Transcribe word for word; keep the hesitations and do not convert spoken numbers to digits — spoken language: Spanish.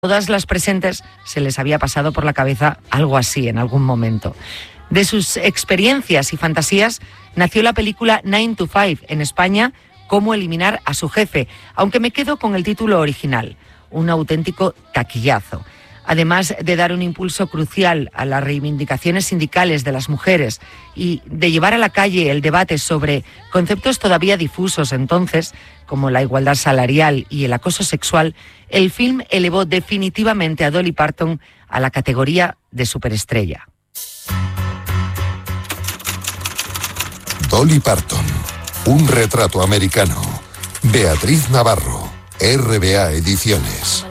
todas las presentes se les había pasado por la cabeza algo así en algún momento. De sus experiencias y fantasías nació la película Nine to Five en España, Cómo eliminar a su jefe, aunque me quedo con el título original, un auténtico taquillazo. Además de dar un impulso crucial a las reivindicaciones sindicales de las mujeres y de llevar a la calle el debate sobre conceptos todavía difusos entonces, como la igualdad salarial y el acoso sexual, el film elevó definitivamente a Dolly Parton a la categoría de superestrella. Dolly Parton, un retrato americano. Beatriz Navarro, R B A Ediciones.